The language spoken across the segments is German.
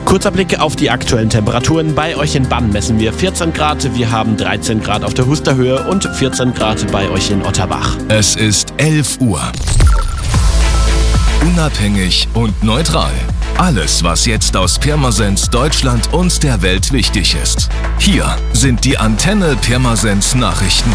Kurzer Blick auf die aktuellen Temperaturen. Bei euch in Bann messen wir 14 Grad. Wir haben 13 Grad auf der Husterhöhe und 14 Grad bei euch in Otterbach. Es ist 11 Uhr. Unabhängig und neutral. Alles, was jetzt aus Pirmasens, Deutschland und der Welt wichtig ist. Hier sind die Antenne Pirmasens Nachrichten.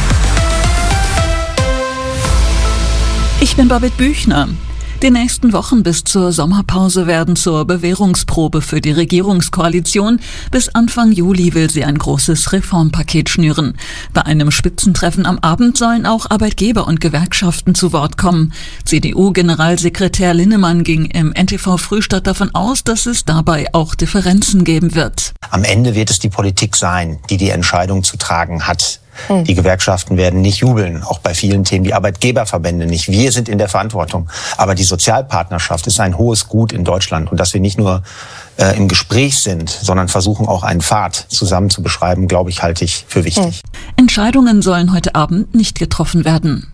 Ich bin Babette Büchner. Die nächsten Wochen bis zur Sommerpause werden zur Bewährungsprobe für die Regierungskoalition. Bis Anfang Juli will sie ein großes Reformpaket schnüren. Bei einem Spitzentreffen am Abend sollen auch Arbeitgeber und Gewerkschaften zu Wort kommen. CDU-Generalsekretär Linnemann ging im NTV Frühstadt davon aus, dass es dabei auch Differenzen geben wird. Am Ende wird es die Politik sein, die die Entscheidung zu tragen hat. Die Gewerkschaften werden nicht jubeln, auch bei vielen Themen, die Arbeitgeberverbände nicht. Wir sind in der Verantwortung. Aber die Sozialpartnerschaft ist ein hohes Gut in Deutschland. Und dass wir nicht nur im Gespräch sind, sondern versuchen auch einen Pfad zusammen zu beschreiben, glaube ich, halte ich für wichtig. Entscheidungen sollen heute Abend nicht getroffen werden.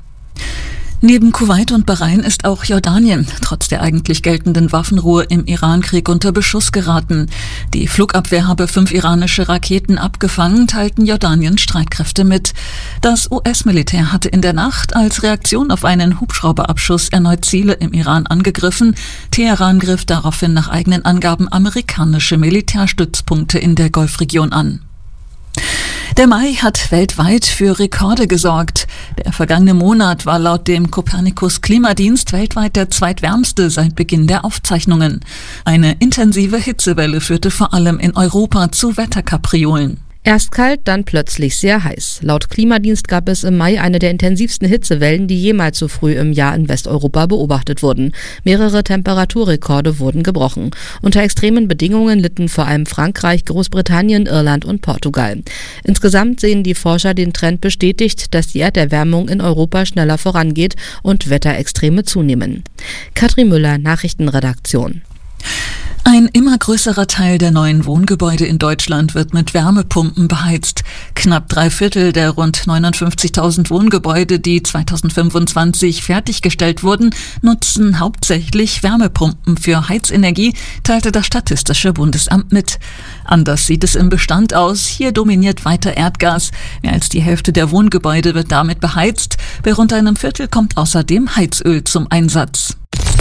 Neben Kuwait und Bahrain ist auch Jordanien trotz der eigentlich geltenden Waffenruhe im Irankrieg unter Beschuss geraten. Die Flugabwehr habe 5 iranische Raketen abgefangen, teilten Jordaniens Streitkräfte mit. Das US-Militär hatte in der Nacht als Reaktion auf einen Hubschrauberabschuss erneut Ziele im Iran angegriffen. Teheran griff daraufhin nach eigenen Angaben amerikanische Militärstützpunkte in der Golfregion an. Der Mai hat weltweit für Rekorde gesorgt. Der vergangene Monat war laut dem Copernicus-Klimadienst weltweit der zweitwärmste seit Beginn der Aufzeichnungen. Eine intensive Hitzewelle führte vor allem in Europa zu Wetterkapriolen. Erst kalt, dann plötzlich sehr heiß. Laut Klimadienst gab es im Mai eine der intensivsten Hitzewellen, die jemals so früh im Jahr in Westeuropa beobachtet wurden. Mehrere Temperaturrekorde wurden gebrochen. Unter extremen Bedingungen litten vor allem Frankreich, Großbritannien, Irland und Portugal. Insgesamt sehen die Forscher den Trend bestätigt, dass die Erderwärmung in Europa schneller vorangeht und Wetterextreme zunehmen. Katrin Müller, Nachrichtenredaktion. Ein immer größerer Teil der neuen Wohngebäude in Deutschland wird mit Wärmepumpen beheizt. Knapp 3/4 der rund 59.000 Wohngebäude, die 2025 fertiggestellt wurden, nutzen hauptsächlich Wärmepumpen für Heizenergie, teilte das Statistische Bundesamt mit. Anders sieht es im Bestand aus. Hier dominiert weiter Erdgas. Mehr als die Hälfte der Wohngebäude wird damit beheizt. Bei rund einem Viertel kommt außerdem Heizöl zum Einsatz.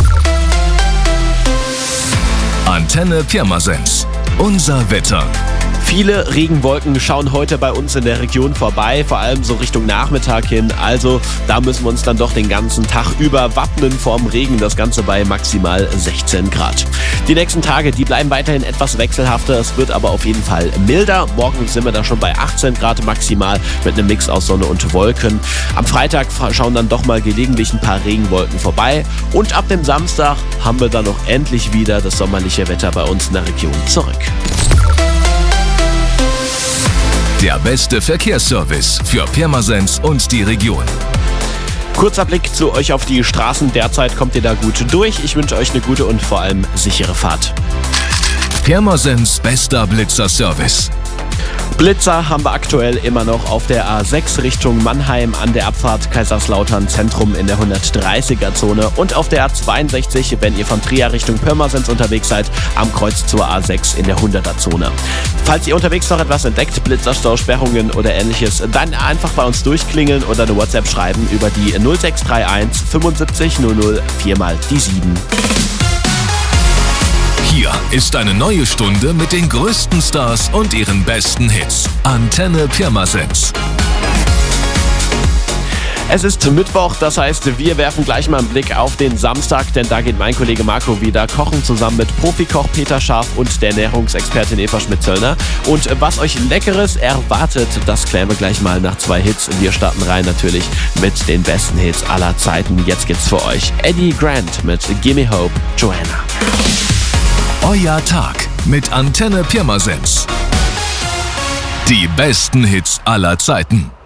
Antenne Pirmasens. Unser Wetter. Viele Regenwolken schauen heute bei uns in der Region vorbei, vor allem so Richtung Nachmittag hin. Also da müssen wir uns dann doch den ganzen Tag über wappnen vorm Regen. Das Ganze bei maximal 16 Grad. Die nächsten Tage, die bleiben weiterhin etwas wechselhafter. Es wird aber auf jeden Fall milder. Morgen sind wir da schon bei 18 Grad maximal mit einem Mix aus Sonne und Wolken. Am Freitag schauen dann doch mal gelegentlich ein paar Regenwolken vorbei. Und ab dem Samstag haben wir dann noch endlich wieder das sommerliche Wetter bei uns in der Region zurück. Der beste Verkehrsservice für Pirmasens und die Region. Kurzer Blick zu euch auf die Straßen. Derzeit kommt ihr da gut durch. Ich wünsche euch eine gute und vor allem sichere Fahrt. Pirmasens bester Blitzer-Service. Blitzer haben wir aktuell immer noch auf der A6 Richtung Mannheim an der Abfahrt Kaiserslautern Zentrum in der 130er-Zone und auf der A62, wenn ihr von Trier Richtung Pirmasens unterwegs seid, am Kreuz zur A6 in der 100er-Zone. Falls ihr unterwegs noch etwas entdeckt, Blitzerstau, Sperrungen oder ähnliches, dann einfach bei uns durchklingeln oder eine WhatsApp schreiben über die 0631 75 00 4x7. Hier ist eine neue Stunde mit den größten Stars und ihren besten Hits. Antenne Pirmasens. Es ist Mittwoch, das heißt, wir werfen gleich mal einen Blick auf den Samstag, denn da geht mein Kollege Marco wieder kochen zusammen mit Profikoch Peter Scharf und der Ernährungsexpertin Eva Schmidt-Zöllner. Und was euch Leckeres erwartet, das klären wir gleich mal nach 2 Hits. Wir starten rein natürlich mit den besten Hits aller Zeiten. Jetzt gibt's für euch Eddie Grant mit Gimme Hope, Joanna. Euer Tag mit Antenne Pirmasens. Die besten Hits aller Zeiten.